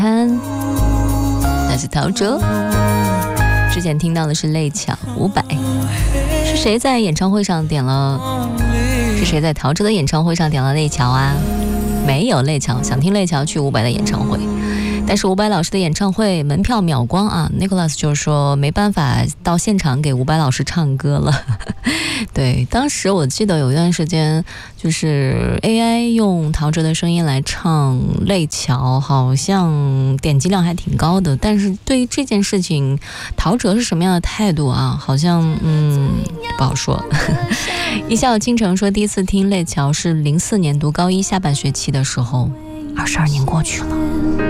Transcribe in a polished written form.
看，那是陶喆。之前听到的是泪桥500，是谁在演唱会上点了？是谁在陶喆的演唱会上点了泪桥啊？没有泪桥，想听泪桥去伍佰的演唱会。但是伍佰老师的演唱会门票秒光啊 ，Nicholas 就说没办法到现场给伍佰老师唱歌了。对，当时我记得有一段时间，就是 AI 用陶喆的声音来唱《泪桥》，好像点击量还挺高的。但是对于这件事情，陶喆是什么样的态度啊？好像不好说。一笑倾城说，第一次听《泪桥》是04年读高一下半学期的时候，22年过去了。